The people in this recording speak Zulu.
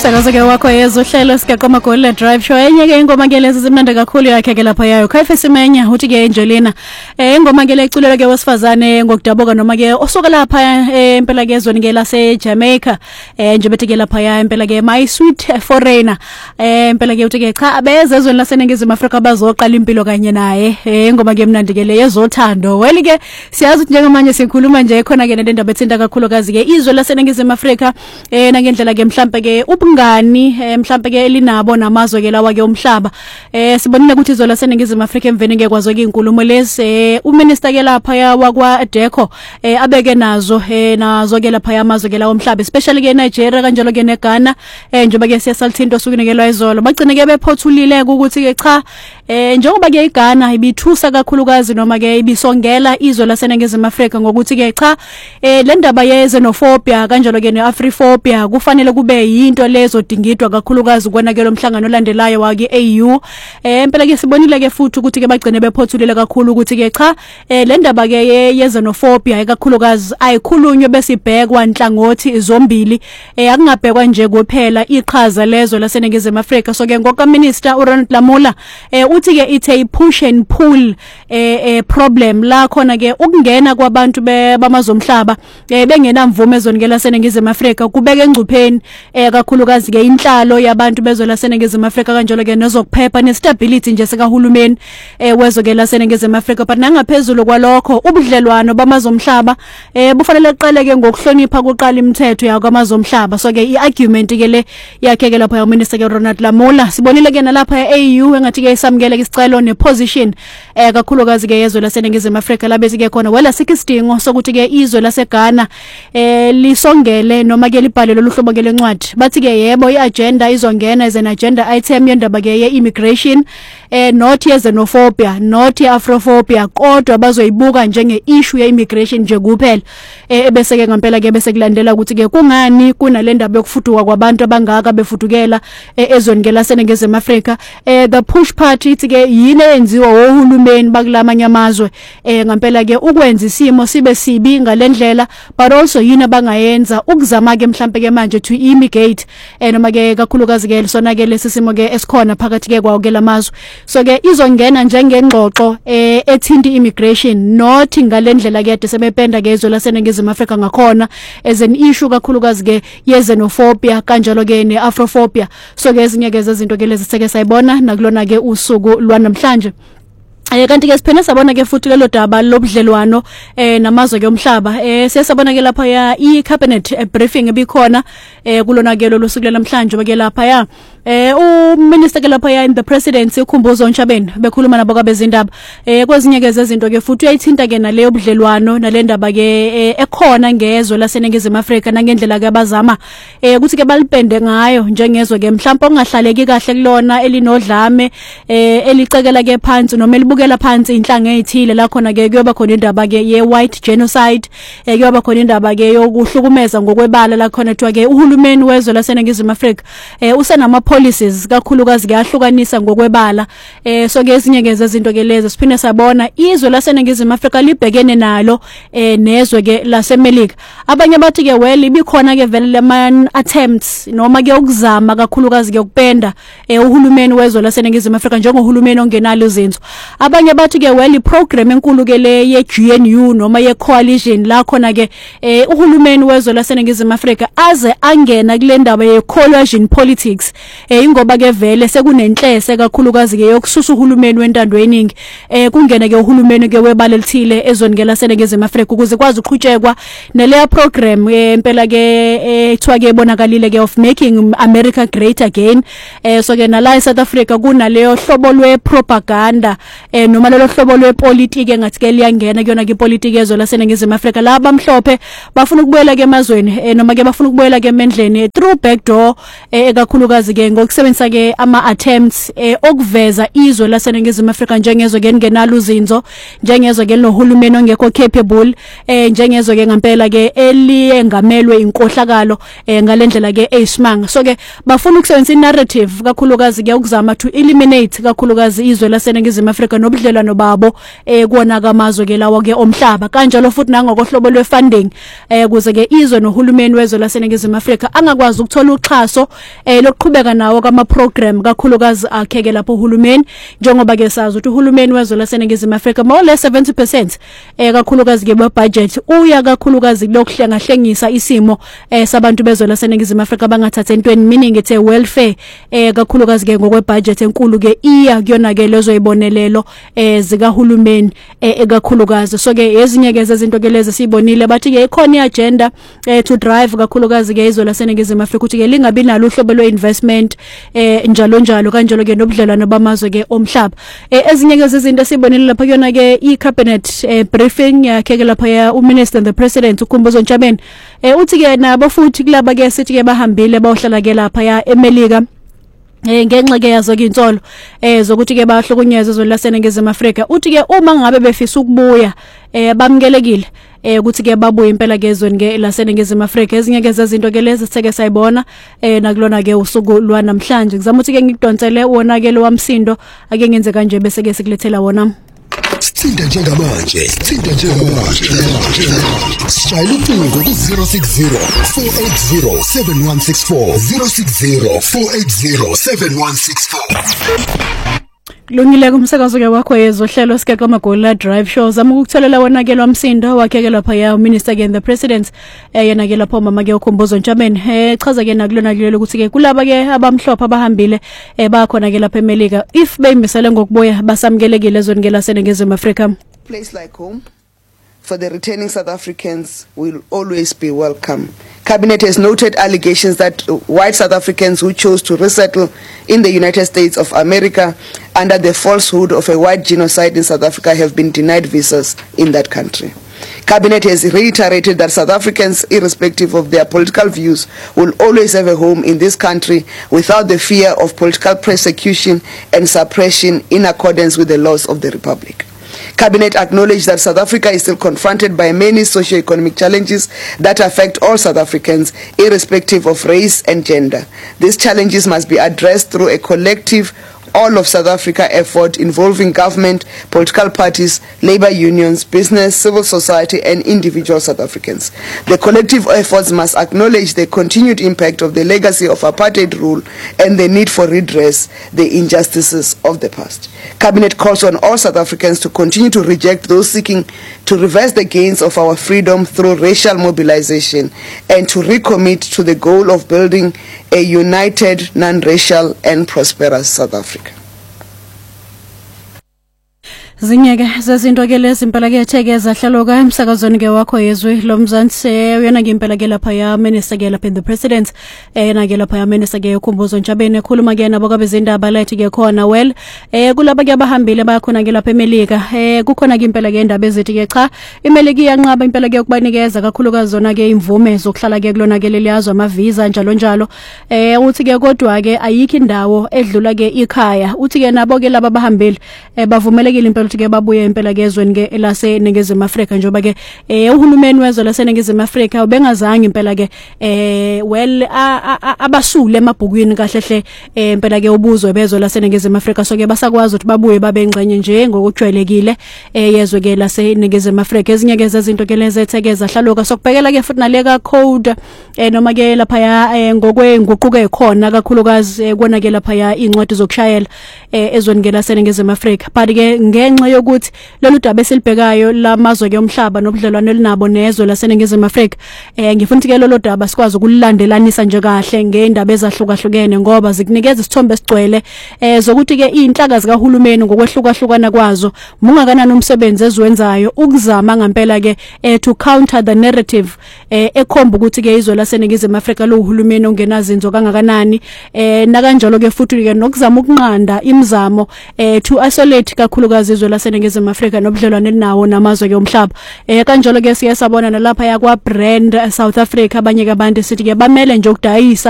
Sakazo-ke wakho yezwa uhlelo sigaqoma Golden Drive Show enye-ke ingoma ke lezi zimnandi kakhulu yakhe-ke lapha yayo Khaife Semenya uthi-ke Angelina ingoma ke leculelwa-ke wesifazane ngokudabuka noma-ke osuka lapha impela-ke ezweni-ke lase-Jamaica nje bethi-ke lapha impela-ke My Sweet Foreigner impela-ke uthi-ke cha abeze ezweni laseNingizimu Afrika bazoqala impilo kanye naye ingoma-ke mnandi-ke le yezothando weli-ke siyazi ukuthi njengamanje sikhuluma nje khona-ke le ndaba ethinta kakhulukazi-ke izwe laseNingizimu Afrika nangendlela-ke mhlampe-ke ubungani mhlampe-ke elinabo namazwe ke lawa ke umhlaba sibonile ukuthi izwe laseNingizimu Afrika emveni ke kwazo ke inkulumo lezi uminister ke lapha wakwa Deco abeke nazo ke lapha amazwe ke lawo umhlaba especially ke Nigeria kanjalo ke neGhana njengoba ke siyasalthinto sukunikelwa izolo bagcine ke bephothulile ukuthi ke cha njengoba ke iGhana ibithusa kakhulukazi noma ke ibisongela izwe laseNingizimu Afrika ngokuthi ke cha le ndaba ye-xenophobia kanjalo ke ne-Afriphobia kufanele kube yinto lezo dingidwa kakhulukazi ukwenakela umhlangano olandelayo wake AU impela ke sibonile ke futhi ukuthi ke bagcine bephothulile kakhulu ukuthi ke cha le ndaba ke ye-xenophobia kakhulukazi ayikhulunywe bese ibhekwa inhlangothi zombili akungabhekwa nje kuphela iqhaza lezo laseNingizimu Afrika so ke ngoka minister uRonald Lamola uthi ke it's a push and pull problem la khona ke ukungena kwabantu bamazomhlaba bengena mvume ezweni ke laseNingizimu Afrika kubeka engcupheni kakhulukazi ke inhlalo yabantu bezwe laseNingizimu Afrika kanjalo ke nezokuphepha nestability nje sikahulumeni wezwe ke laseNingizimu Afrika but nangaphezulu kwalokho ubudlelwano bamazomhlaba bufanele kuqale ke ngokuhlonipha kuqala imithetho yakwamazomhlaba so ke iargument ke le yakhe ke lapha uMinister ke Ronald Lamola sibonile ke nalapha eAU engathi ke isamukele ke isicelo neposition kakhulukazi ke yezwe laseNingizimu Afrika labezi ke khona wela sikisidingo sokuthi ke izwe laseGhana lisongele noma ke libhale loluhlobo ke lencwadi bathi ke yebo iagenda izongena as an agenda item yendaba ke ye-immigration not ye-xenophobia not ye-Afrophobia kodwa bazoyibuka njenge issue ye-immigration nje kuphela ebese ke ngempela ke bese kulandela ukuthi ke kungani kunale ndaba yokufuduka kwabantu abangaka befudukela ezweni ke laseNingizimu Afrika the push party ithi ke yini enziwa ohulumeni bakulamanye amazwe ngempela ke ukwenza isimo sibe sibi ngalendlela but also yini abangayenza ukuzama ke mhlambe ke manje to mitigate noma ke kakhulukazi ke sona ke lesisimo ke esikhona phakathi ke kwawo ke lamazwe so ke izongena njengengxoxo ethinta immigration not ngalendlela ke sebependa ke izwe laseNingizimu Afrika ngakhona as an issue kakhulukazi ke ye-xenophobia kanjalo ke ne-Afrophobia so ke ezinye ke zezinto ke lezi seke sayibona nakulona ke usuku lwanamhlanje kanti ke siphene sabona ke futhi lelo daba lobudlelwano namazwe ke umhlaba siyasabona ke lapha ya i-cabinet briefing ebikhona kulona ke lo suku namhlanje ke lapha uminister ke lapha ya in the presidency uKhumbuzo Ntshabeni bekhuluma nabo kwabezindaba kwezinye ke zezinto ke futhi uyayithinta ke naleyo budlelwano nalendaba ke ekhona ngezwe laseNingizimu Afrika nangendlela ke abazama ukuthi ke balipende ngayo njengezwe ke mhlawumbe ongahlaleki kahle kulona elinodlame elicekela ke phansi noma elibukela phansi inhlanga ezithile la khona ke kuyoba khona indaba ke ye-white genocide kuyoba khona indaba ke yokuhlukumeza ngokwebala la khona kuthiwa ke uhulumeni wezwe laseNingizimu Afrika usenama policies kakhulukazi kuyahlukanisa ngokwebala so ke ezinye ke zezinto ke lezo siphinde sabona izwe laseNingizimu Afrika libhekene nalo nezwe ke laseMelika abanye bathi ke well ibikhona ke vele leman attempts noma ke ukuzama kakhulukazi ke ukupenda uhulumeni wezwe laseNingizimu Afrika njengohulumeni ongenalo izinzo abanye bathi ke well iprogram enkulu ke le ye-GNU noma ye-coalition la khona ke uhulumeni wezwe laseNingizimu Afrika aze angena kule ndaba ye-coalition politics ingoba ke vele sekunenhlese kakhulukazi ke yokususa uhulumeni wentando yeningi kungena ke uhulumeni ke webala elithile ezweni ke laseNingizimu Afrika ukuze kwazi uqhutshekwa neleya program impela ke ethiwa ke bonakalile ke of making America great again so ke nala eSouth Africa kunaleyo hlobo lwepropaganda noma lelo hlobo lwepolitiki engathi ke liyangena kuyona ke ipolitiki ezwe laseNingizimu Afrika la abamhlophe bafuna ukubuyela ke emazweni noma ke bafuna ukubuyela ke emendleni through backdoor ekakhulukazi ke ngokusebenzisa ke ama attempts okuveza izwe laseNingizimu Afrika njengezwe ke ngenalo uzinzo njengezwe ke nohulumeni ongekho capable njengezwe ke ngempela ke eliyengamelwe inkohlakalo ngalendlela ke eyisimanga so ke bafuna ukusebenzisa narrative kakhulukazi ke ukuzama to eliminate kakhulukazi izwe laseNingizimu Afrika nobudlelwano babo kuona kamazwe ke lawo ke omhlaba kanjalo futhi nangokohlobo lwefunding ukuze ke izwe nohulumeni wezwe laseNingizimu Afrika angakwazi ukuthola uxhaso lokuqhubeka nawo kama program kakhulukazi akheke lapho uhulumeni njengoba ke sazi ukuthi uhulumeni wezwe laseNingizimu Afrika more or less 70% kakhulukazi ke budget uya kakhulukazi lokuhlengahlengisa isimo sabantu bezwe laseNingizimu Afrika bangathatha entweni meaning ethe welfare kakhulukazi ke ngokwe budget enkulu ke iya kuyona ke lezo ibonelelo zikahulumeni ekakhulukazi so ke ezinye ke izinto ke lezi sibonile bathi ke ikhona iagenda to drive kakhulukazi ke izwe laseNingizimu Afrika ukuthi ke lingabi nalo uhlobo lweinvestment njalo kanjalo ke nobudlelwano bamazwe ke omhlaba ezinye ke izinto sibonile lapha kuyona ke icabinet briefing yakhe ke lapha ya uminister and the president uKhumbuzo Ntshabeni uthi ke nabo futhi kulaba ke sithi ke bahambile bayohlala ke lapha ya eMelika ngenxa ke yazo ke insolo zokuthi ke bahlukunyezwe izwe laseNingizimu Afrika uthi ke uma ngabe befisa ukubuya bamkelekile ukuthi ke babuye impela ke ezweni ke laseNingizimu Afrika ezinye ke zezinto ke lezi sitheke sayibona nakulona ke usuku lwanamhlanje ngizama ukuthi ke ngikudonsele wona ke lo wamsindo ake ngenze kanje bese ke sikulethela wona Sithinta njengamanje Shayela ucingo ku-060 480 7164 060 480 7164 Lungile kumsakazo ke wakho yezohlelo sikeqa amagoli drive show zama ukutholela wona ke lomsindo wakhe ke lapha ya minister ke the president yena ke lapho mama ke uKhumbuzo Ntshabeni chaza ke nakulona kulelo ukuthi ke kulaba ke abamhlophe abahambile bakhona ke lapha eMelika if beyimisele ngokubuya basamkelekile ezweni ke laseNingizimu Afrika place like home for the returning South Africans will always be welcome. Cabinet has noted allegations that white South Africans who chose to resettle in the United States of America under the falsehood of a white genocide in South Africa have been denied visas in that country. Cabinet has reiterated that South Africans, irrespective of their political views, will always have a home in this country without the fear of political persecution and suppression in accordance with the laws of the Republic. Cabinet acknowledged that South Africa is still confronted by many socio-economic challenges that affect all South Africans, irrespective of race and gender. These challenges must be addressed through a collective all of South Africa effort involving government, political parties, labor unions, business, civil society and individual South Africans. The collective efforts must acknowledge the continued impact of the legacy of apartheid rule and the need for redress the injustices of the past. Cabinet calls on all South Africans to continue to reject those seeking to reverse the gains of our freedom through racial mobilization and to recommit to the goal of building a united, non-racial and prosperous South Africa. Zinyeke zezinto ke lezi impela ke thekeza hlaloka emsakazweni ke wakho yezwe loMzansi uyona ke impela ke lapha ya minister ke lapha the president yena ke lapha ya minister ke uKhumbuzo Ntshabeni ekhuluma ke nabo kwabezindaba lethi ke khona well kulaba ke abahambile bakhona ke lapha eMelika kukhona ke impela ke indaba ezithi ke cha iMelika iyanqaba impela ke ukubanikeza kakhulukazi zona ke imvume zokuhlala ke kulona ke leliyazwa ama visa njalo uthi ke kodwa ke ayikho indawo edlula ke ikhaya uthi ke nabo ke laba abahambile bavumelekile impela ke babuye impela ke ezweni ke laseNingizimu Afrika njoba ke uhulumeni wezwe laseNingizimu Afrika ubengazange impela ke well abasule emabhukwini kahle impela ke ubuzwe bezwe laseNingizimu Afrika so ke basakwazi ukuthi babuye babengcenye nje ngokujwayelekile yezwe ke laseNingizimu Afrika ezinye ke zezinto ke lezethekeza hlaluka sokubhekela ke futhi naleka code noma ke lapha ya ngokwenguquko ekhona kakhulukazi kona ke lapha ya incwadi zokushayela ezweni ke laseNingizimu Afrika but ke ngenxa yokuthi lolu daba esilibhekayo lamazwe ke omhlaba nobudlelwano elinabo nezwe laseNingizimu Afrika ngifuna ke lolu daba sikwazi ukulandelanisa nje kahle ngeindaba ezahlukahlukene ngoba zikunikeza isithombe esigcwele zokuthi ke inhlaka zikahulumeni ngokwehlukahlukana kwazo mungakanani umsebenzi eziwenzayo ukuzama ngempela ke to counter the narrative ekhomba ukuthi ke izwe laseNingizimu Afrika lo uhulumeni ongenazinzo kangakanani nakanjalo ke futhi ke nokuzama ukunqanda imizamo to isolate kakhulukazi izwe laseNingizimu Afrika nobudlelwano elinawo namazwe ke omhlaba kanjalo ke siyasabona nalapha yakwa brand South Africa abanye ke abantu sithi ke bamele nje ukudayisa